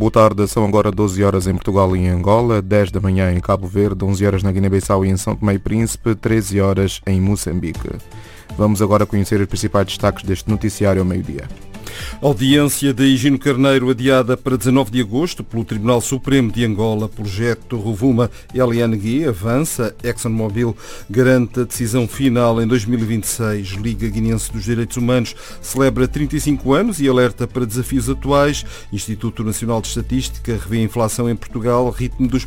boa tarde. São agora 12 horas em Portugal e em Angola, 10 da manhã em Cabo Verde, 11 horas na Guiné-Bissau e em São Tomé e Príncipe, 13 horas em Moçambique. Vamos agora conhecer os principais destaques deste noticiário ao meio-dia. Audiência de Higino Carneiro adiada para 19 de agosto pelo Tribunal Supremo de Angola. Projeto Rovuma LNG avança. ExxonMobil garante a decisão final em 2026. Liga Guinense dos Direitos Humanos celebra 35 anos e alerta para desafios atuais. Instituto Nacional de Estatística revê a inflação em Portugal, ritmo dos